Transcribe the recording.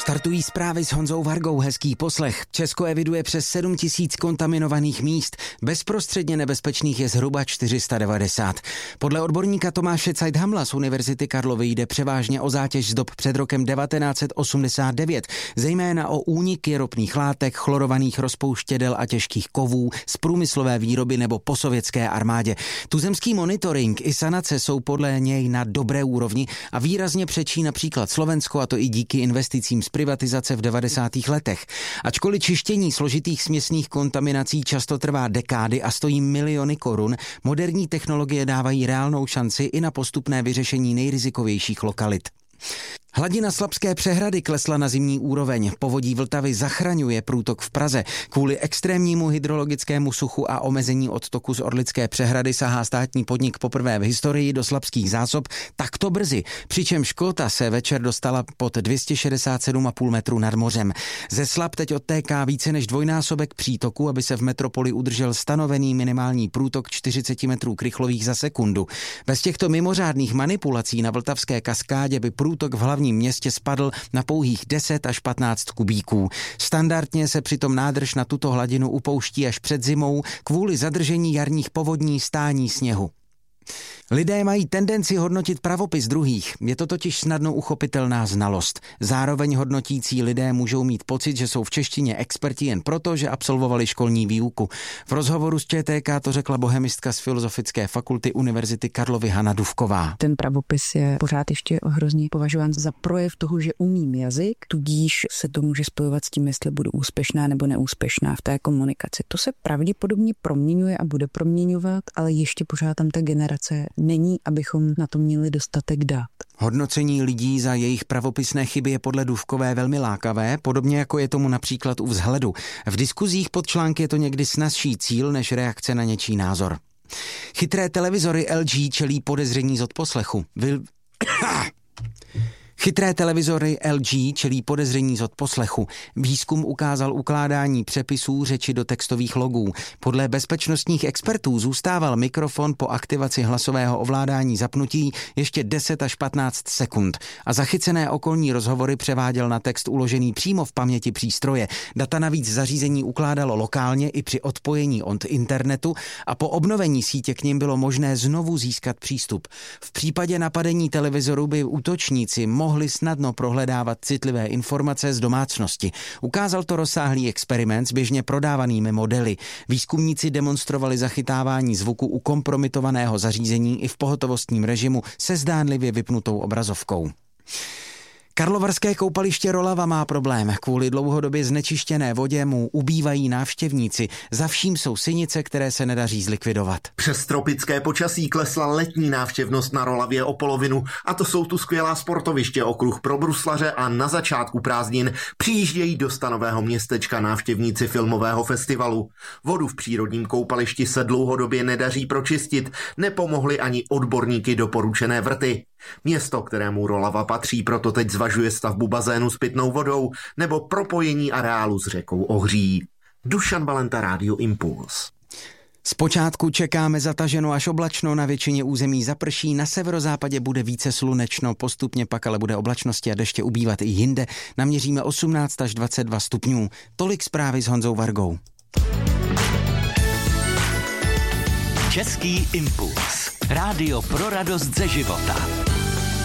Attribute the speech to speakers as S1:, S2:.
S1: Startují zprávy s Honzou Vargou, hezký poslech. Česko eviduje přes 7 000 kontaminovaných míst. Bezprostředně nebezpečných je zhruba 490. Podle odborníka Tomáše Zeithamla z Univerzity Karlovy jde převážně o zátěž z dob před rokem 1989, zejména o úniky ropných látek, chlorovaných rozpouštědel a těžkých kovů z průmyslové výroby nebo po sovětské armádě. Tuzemský monitoring i sanace jsou podle něj na dobré úrovni a výrazně přečí například Slovensko, a to i díky investicím z privatizace v 90. letech. Ačkoliv čištění složitých směsných kontaminací často trvá dekády a stojí miliony korun, moderní technologie dávají reálnou šanci i na postupné vyřešení nejrizikovějších lokalit. Hladina Slabské přehrady klesla na zimní úroveň. Povodí Vltavy zachraňuje průtok v Praze. Kvůli extrémnímu hydrologickému suchu a omezení odtoku z Orlické přehrady sahá státní podnik poprvé v historii do slabských zásob takto brzy, přičemž kota se večer dostala pod 267,5 metru nad mořem. Ze Slab teď odtéká více než dvojnásobek přítoku, aby se v metropoli udržel stanovený minimální průtok 40 metrů krychlových za sekundu. Bez těchto mimořádných manipulací na Vltavské kaskádě by průtok v hlavním městě spadl na pouhých 10 až 15 kubíků. Standardně se přitom nádrž na tuto hladinu upouští až před zimou kvůli zadržení jarních povodní, stání sněhu. Lidé mají tendenci hodnotit pravopis druhých, je to totiž snadno uchopitelná znalost. Zároveň hodnotící lidé můžou mít pocit, že jsou v češtině experti jen proto, že absolvovali školní výuku. V rozhovoru s ČTK to řekla bohemistka z Filozofické fakulty Univerzity Karlovy Hana Dufková.
S2: Ten pravopis je pořád ještě hrozně považován za projev toho, že umím jazyk, tudíž se to může spojovat s tím, jestli budu úspěšná nebo neúspěšná v té komunikaci. To se pravděpodobně proměňuje a bude proměňovat, ale ještě pořád tam ta generace není, abychom na to měli dostatek dat.
S1: Hodnocení lidí za jejich pravopisné chyby je podle Dufkové velmi lákavé, podobně jako je tomu například u vzhledu. V diskuzích pod články je to někdy snazší cíl než reakce na něčí názor. Chytré televizory LG čelí podezření z odposlechu. Chytré televizory LG čelí podezření z odposlechu. Výzkum ukázal ukládání přepisů řeči do textových logů. Podle bezpečnostních expertů zůstával mikrofon po aktivaci hlasového ovládání zapnutí ještě 10 až 15 sekund a zachycené okolní rozhovory převáděl na text uložený přímo v paměti přístroje. Data navíc zařízení ukládalo lokálně i při odpojení od internetu a po obnovení sítě k nim bylo možné znovu získat přístup. V případě napadení televizoru by útočníci mohli snadno prohledávat citlivé informace z domácnosti. Ukázal to rozsáhlý experiment s běžně prodávanými modely. Výzkumníci demonstrovali zachytávání zvuku u kompromitovaného zařízení i v pohotovostním režimu se zdánlivě vypnutou obrazovkou. Karlovarské koupaliště Rolava má problém. Kvůli dlouhodobě znečištěné vodě mu ubývají návštěvníci. Za vším jsou sinice, které se nedaří zlikvidovat.
S3: Přes tropické počasí klesla letní návštěvnost na Rolavě o polovinu a to jsou tu skvělá sportoviště, okruh pro bruslaře a na začátku prázdnin přijíždějí do stanového městečka návštěvníci filmového festivalu. Vodu v přírodním koupališti se dlouhodobě nedaří pročistit, nepomohly ani odborníky doporučené vrty. Město, kterému Rolava patří, proto teď zvažuje stavbu bazénu s pitnou vodou nebo propojení areálu s řekou Ohří. Dušan Valenta, Rádio Impuls.
S1: Zpočátku čekáme zataženo až oblačno, na většině území zaprší, na severozápadě bude více slunečno, postupně pak ale bude oblačnosti a deště ubývat i jinde. Naměříme 18 až 22 stupňů. Tolik zprávy s Honzou Vargou.
S4: Český impuls. Rádio pro radost ze života.